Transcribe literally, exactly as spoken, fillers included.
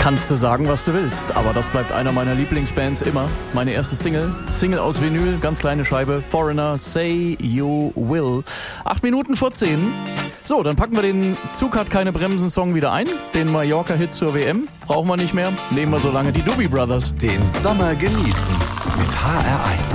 Kannst du sagen, was du willst, aber das bleibt einer meiner Lieblingsbands immer. Meine erste Single, Single aus Vinyl, ganz kleine Scheibe, Foreigner, Say You Will. Acht Minuten vor zehn. So, dann packen wir den Zug hat keine Bremsen-Song wieder ein. Den Mallorca-Hit zur W M. Brauchen wir nicht mehr. Nehmen wir so lange die Doobie Brothers. Den Sommer genießen mit H R eins.